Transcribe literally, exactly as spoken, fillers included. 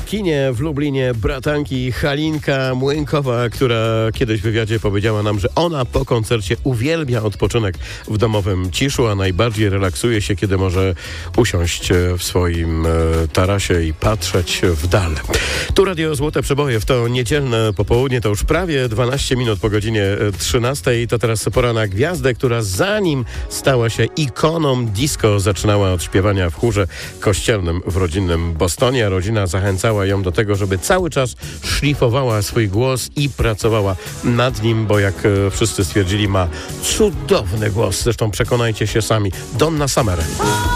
kinie w Lublinie bratanki Halinka Młynkowa, która kiedyś w wywiadzie powiedziała nam, że ona po koncercie uwielbia odpoczynek w domowym ciszu, a najbardziej relaksuje się, kiedy może usiąść w swoim tarasie i patrzeć w dal. Tu Radio Złote Przeboje w to niedzielne popołudnie, to już prawie dwanaście minut po godzinie trzynastej. To teraz pora na gwiazdę, która zanim stała się ikoną disco, zaczynała od śpiewania w chórze kościelnym w rodzinnym Bostonie. Rodzina zachęcała ją do tego, żeby cały czas szlifowała swój głos i pracowała nad nim, bo jak wszyscy stwierdzili, ma cudowny głos. Zresztą przekonajcie się sami. Donna Summer.